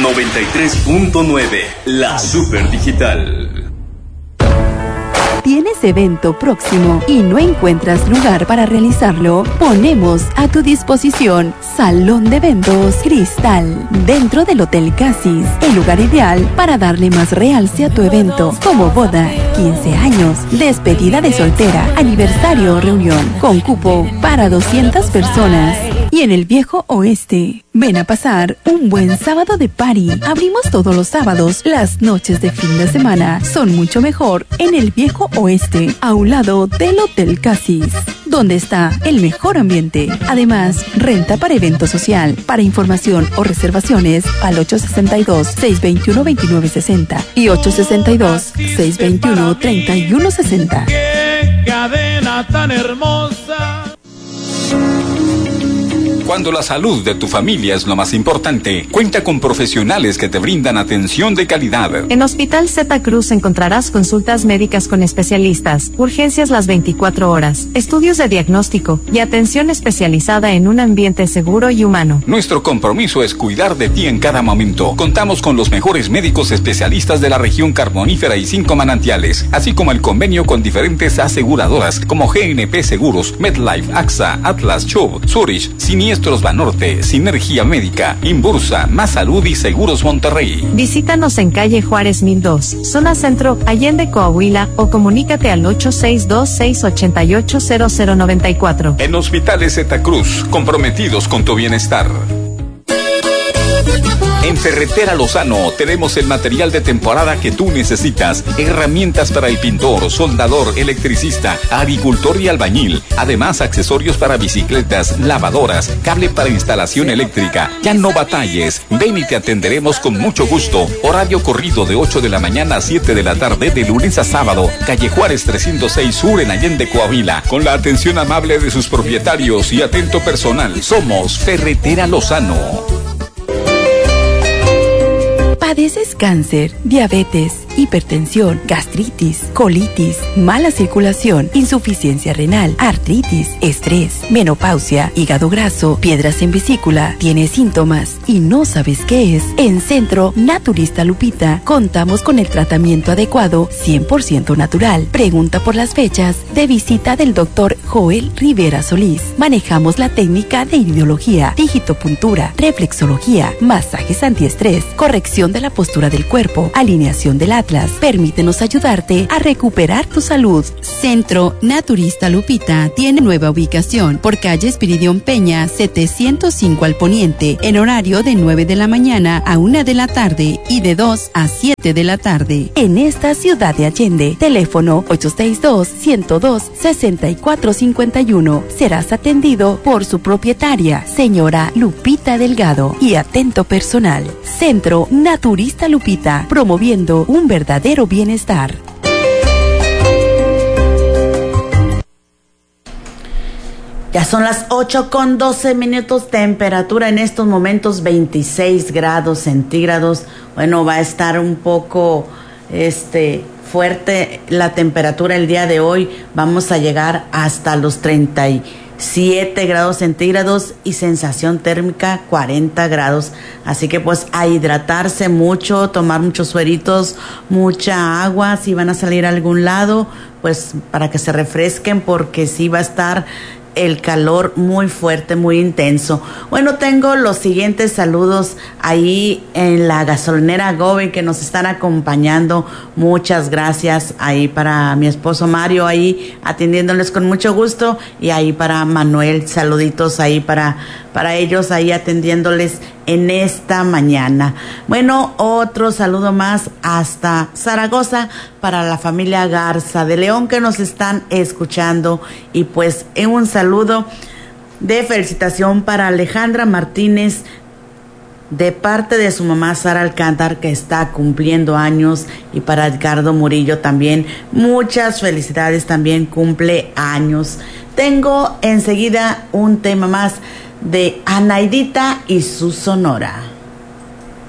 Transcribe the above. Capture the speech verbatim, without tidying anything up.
noventa y tres punto nueve, la Super Digital. ¿Tienes evento próximo y no encuentras lugar para realizarlo? Ponemos a tu disposición Salón de Eventos Cristal dentro del Hotel Casis, el lugar ideal para darle más realce a tu evento, como boda, quince años, despedida de soltera, aniversario o reunión, con cupo para doscientas personas. Y en el Viejo Oeste, ven a pasar un buen sábado de party. Abrimos todos los sábados. Las noches de fin de semana son mucho mejor en el Viejo Oeste, a un lado del Hotel Casis, donde está el mejor ambiente. Además, renta para evento social. Para información o reservaciones al ocho seis dos, seis dos uno, dos nueve seis cero y ocho seis dos, seis dos uno, tres uno seis cero. ¡Qué cadena tan hermosa! Cuando la salud de tu familia es lo más importante, cuenta con profesionales que te brindan atención de calidad. En Hospital Zeta Cruz encontrarás consultas médicas con especialistas, urgencias las veinticuatro horas, estudios de diagnóstico y atención especializada en un ambiente seguro y humano. Nuestro compromiso es cuidar de ti en cada momento. Contamos con los mejores médicos especialistas de la región carbonífera y cinco manantiales, así como el convenio con diferentes aseguradoras como G N P Seguros, MedLife, A X A, Atlas, Chubb, Zurich, Siniestro Banorte, Sinergia Médica, Inbursa, Más Salud y Seguros Monterrey. Visítanos en calle Juárez mil dos, zona centro, Allende, Coahuila, o comunícate al ocho seis dos, seis ocho ocho, cero cero nueve cuatro. En Hospitales Zeta Cruz, comprometidos con tu bienestar. En Ferretera Lozano tenemos el material de temporada que tú necesitas. Herramientas para el pintor, soldador, electricista, agricultor y albañil. Además, accesorios para bicicletas, lavadoras, cable para instalación eléctrica. Ya no batalles. Ven y te atenderemos con mucho gusto. Horario corrido de ocho de la mañana a siete de la tarde de lunes a sábado. Calle Juárez trescientos seis Sur en Allende, Coahuila. Con la atención amable de sus propietarios y atento personal. Somos Ferretera Lozano. ¿Padeces cáncer, diabetes, hipertensión, gastritis, colitis, mala circulación, insuficiencia renal, artritis, estrés, menopausia, hígado graso, piedras en vesícula? ¿Tienes síntomas y no sabes qué es? En Centro Naturista Lupita contamos con el tratamiento adecuado cien por ciento natural. Pregunta por las fechas de visita del doctor Joel Rivera Solís. Manejamos la técnica de iridología, digitopuntura, reflexología, masajes antiestrés, corrección de la postura del cuerpo, alineación del Atlas. Permítenos ayudarte a recuperar tu salud. Centro Naturista Lupita tiene nueva ubicación por calle Espiridión Peña setecientos cinco al poniente, en horario de nueve de la mañana a una de la tarde y de dos a siete de la tarde. En esta ciudad de Allende, teléfono ocho seis dos, uno cero dos, seis cuatro cinco uno. Serás atendido por su propietaria, señora Lupita Delgado, y atento personal. Centro Naturista Lupita, promoviendo un verdadero bienestar. Ya son las ocho con doce minutos, temperatura en estos momentos veintiséis grados centígrados. Bueno, va a estar un poco este fuerte la temperatura el día de hoy. Vamos a llegar hasta los treinta y siete grados centígrados y sensación térmica cuarenta grados. Así que pues a hidratarse mucho, tomar muchos sueritos, mucha agua. Si van a salir a algún lado, pues para que se refresquen, porque sí va a estar el calor muy fuerte, muy intenso. Bueno, tengo los siguientes saludos ahí en la gasolinera Goben que nos están acompañando. Muchas gracias ahí para mi esposo Mario, ahí atendiéndoles con mucho gusto, y ahí para Manuel, saluditos ahí para, para ellos ahí atendiéndoles en esta mañana. Bueno, otro saludo más hasta Zaragoza para la familia Garza de León que nos están escuchando, y pues en un saludo de felicitación para Alejandra Martínez de parte de su mamá Sara Alcántar, que está cumpliendo años, y para Edgardo Murillo también muchas felicidades, también cumple años. Tengo enseguida un tema más de Anaidita y su Sonora.